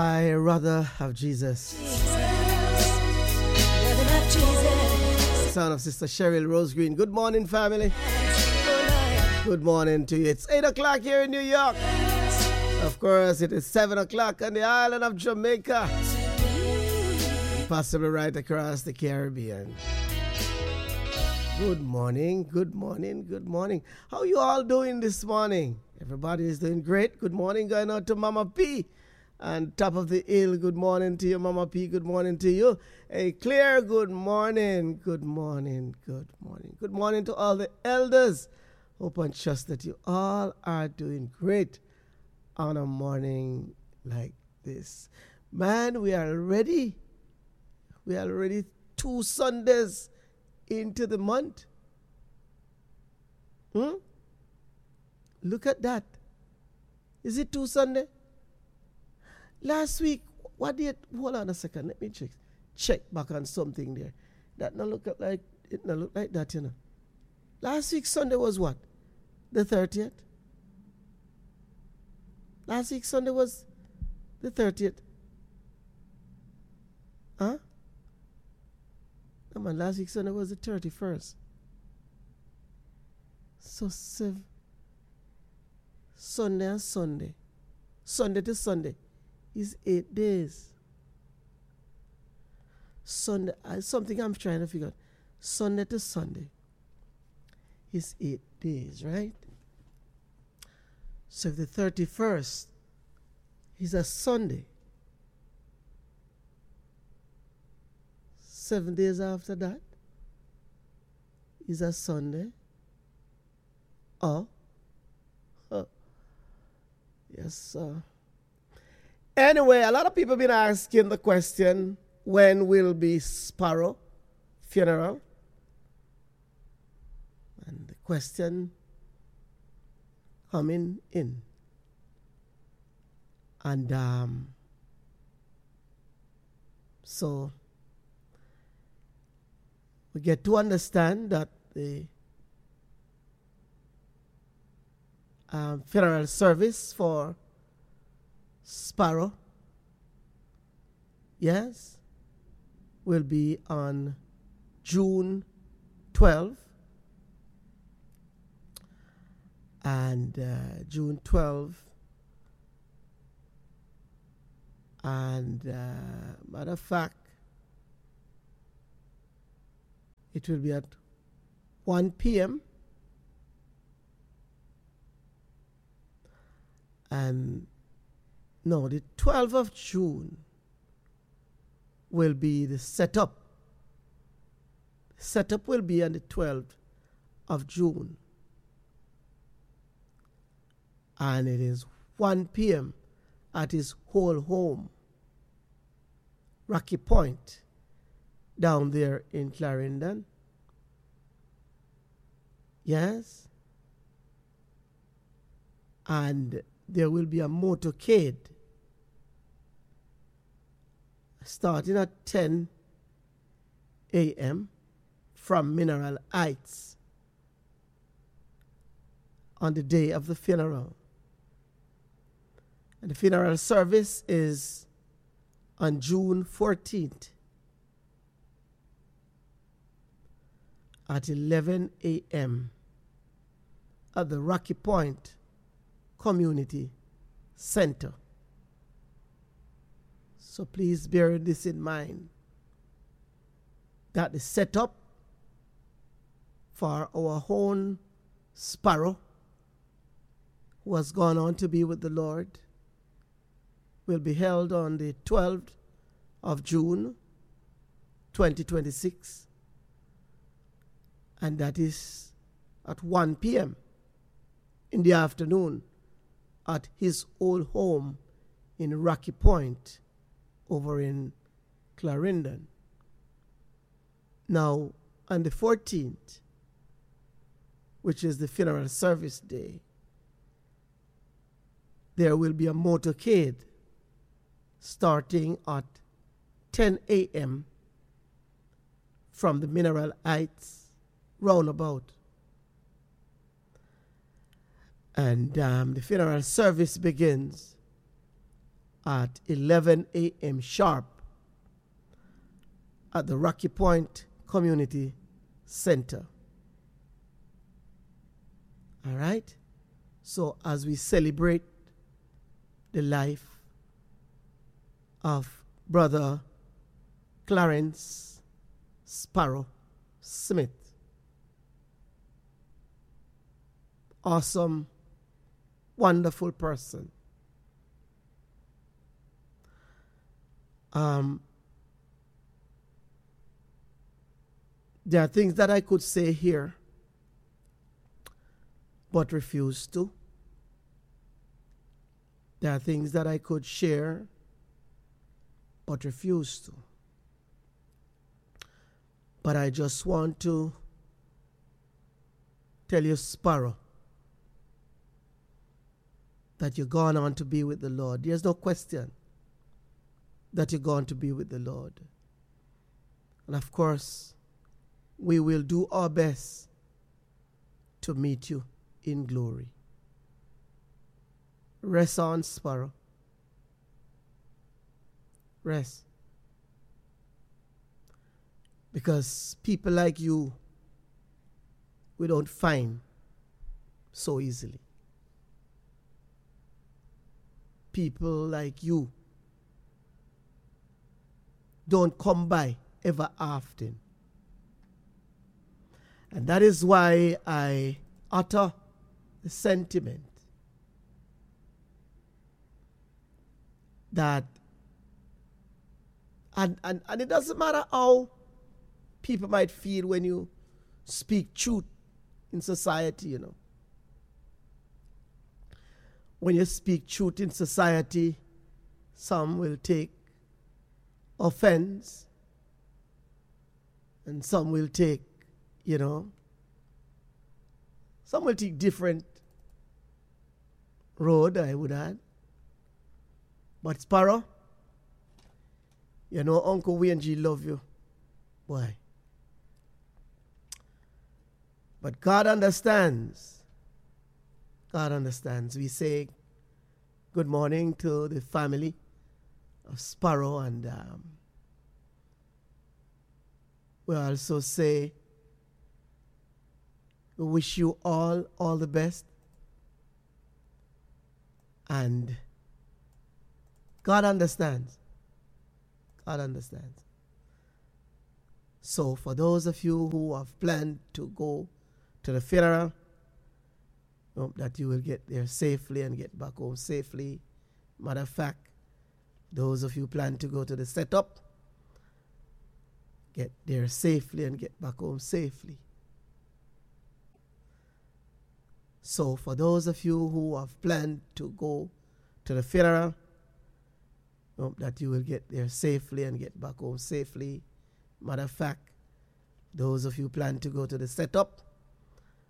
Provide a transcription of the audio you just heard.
I rather have Jesus. Son of Sister Cheryl Rose Green. Good morning, family. Good morning to you. It's 8 o'clock here in New York. Of course, it is 7 o'clock on the island of Jamaica. Possibly right across the Caribbean. Good morning, good morning, good morning. How you all doing this morning? Everybody is doing great. Good morning going out to Mama P. And top of the hill, good morning to you, Mama P. Good morning to you. Hey, Claire, good morning. Good morning, good morning. Good morning to all the elders. Hope and trust that you all are doing great on a morning like this. Man, we are ready. We are already 2 Sundays into the month. Look at that. Is it 2 Sunday? Last week, what did, hold on a second, let me check back on something there. That not look like, it not look like that, you know. Last week Sunday was what? The 30th? Last week Sunday was the 30th. Huh? No man, last week Sunday was the 31st. So Sunday and Sunday. Sunday to Sunday is 8 days. Sunday, something I'm trying to figure out. Sunday to Sunday is 8 days, right? So if the 31st is a Sunday, 7 days after that is a Sunday. Yes, sir. Anyway, a lot of people have been asking the question, when will be Sparrow funeral? And the question coming in. And so we get to understand that the funeral service for Sparrow, yes, will be on June 12th. And June 12th. And matter of fact, it will be at 1 p.m. And no, the 12th of June will be the setup. Setup will be on the 12th of June. And it is 1 p.m. at his whole home, Rocky Point, down there in Clarendon. Yes. And there will be a motorcade starting at 10 a.m. from Mineral Heights on the day of the funeral. And the funeral service is on June 14th at 11 a.m. at the Rocky Point Community Center. So please bear this in mind, that the setup for our own Sparrow, who has gone on to be with the Lord, will be held on the 12th of June 2026, and that is at 1 p.m. in the afternoon at his old home in Rocky Point over in Clarendon. Now, on the 14th, which is the funeral service day, there will be a motorcade starting at 10 a.m. from the Mineral Heights roundabout. And the funeral service begins at 11 a.m. sharp at the Rocky Point Community Center. All right? So as we celebrate the life of Brother Clarence Sparrow Smith, awesome, wonderful person. There are things that I could say here, but refuse to. There are things that I could share, but refuse to. But I just want to tell you, Sparrow, that you're gone on to be with the Lord. There's no question that you're going to be with the Lord. And of course, we will do our best to meet you in glory. Rest on, Sparrow. Rest. Because people like you, we don't find so easily. People like you don't come by ever often. And that is why I utter the sentiment that, and it doesn't matter how people might feel when you speak truth in society, you know. When you speak truth in society, some will take offense, and some will take, you know, some will take different road, I would add. But Sparrow, you know Uncle Wayne G love you. Why? But God understands. God understands. We say good morning to the family of Sparrow, and we also say we wish you all the best. And God understands. God understands. So for those of you who have planned to go to the funeral, hope that you will get there safely and get back home safely. Matter of fact, those of you plan to go to the setup, get there safely and get back home safely. So for those of you who have planned to go to the funeral, hope that you will get there safely and get back home safely. Matter of fact, those of you plan to go to the setup,